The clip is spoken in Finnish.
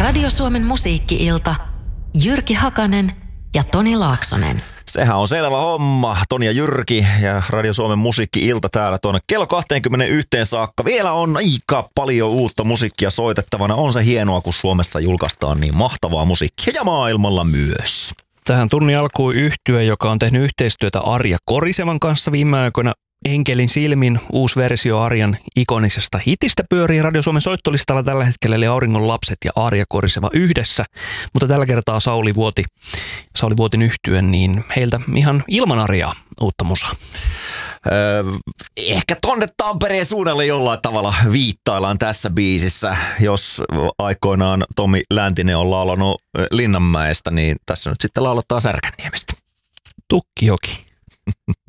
Radio Suomen musiikki-ilta. Jyrki Hakanen ja Toni Laaksonen. Sehän on selvä homma. Toni ja Jyrki ja Radio Suomen musiikki-ilta täällä tuonne kello 21 saakka. Vielä on aika paljon uutta musiikkia soitettavana. On se hienoa, kun Suomessa julkaistaan niin mahtavaa musiikkia ja maailmalla myös. Tähän tunnin alkuun yhtye, joka on tehnyt yhteistyötä Arja Korisevan kanssa viime aikoina. Enkelin silmin uusi versio Arjan ikonisesta hitistä pyörii Radio Suomen soittolistalla tällä hetkellä, eli Auringon lapset ja Arja Koriseva yhdessä. Mutta tällä kertaa Sauli Vuotin yhtye, niin heiltä ihan ilman Arjaa uutta musaa. Ehkä tonne Tampereen suunnalle jollain tavalla viittaillaan tässä biisissä. Jos aikoinaan Tomi Läntinen on laulanut Linnanmäestä, niin tässä nyt sitten laulettaa Särkänniemestä. Tukkijoki.